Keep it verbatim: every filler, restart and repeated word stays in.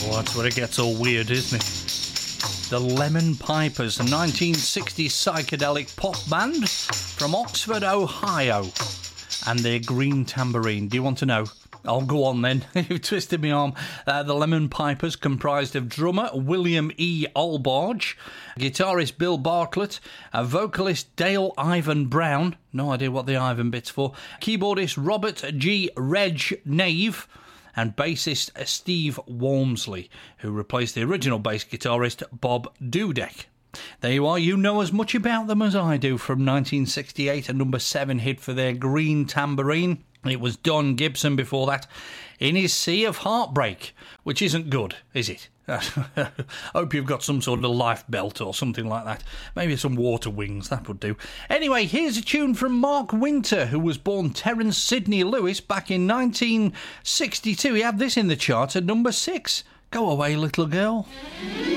Oh, that's where it gets all weird, isn't it? The Lemon Pipers, a nineteen sixties psychedelic pop band from Oxford, Ohio, and their Green Tambourine. Do you want to know? I'll go on then. You've twisted my arm. Uh, the Lemon Pipers comprised of drummer William E. Albarge, guitarist Bill Bartlett, a vocalist Dale Ivan Brown, no idea what the Ivan bit's for, keyboardist Robert G. Reg Nave, and bassist Steve Walmsley, who replaced the original bass guitarist Bob Dudek. There you are, you know as much about them as I do. From nineteen sixty-eight, a number seven hit for their Green Tambourine. It was Don Gibson before that, In His Sea of Heartbreak, which isn't good, is it? Hope you've got some sort of life belt or something like that. Maybe some water wings, that would do. Anyway, here's a tune from Mark Winter, who was born Terence Sidney Lewis back in nineteen sixty-two. He had this in the chart at number six. Go away, little girl.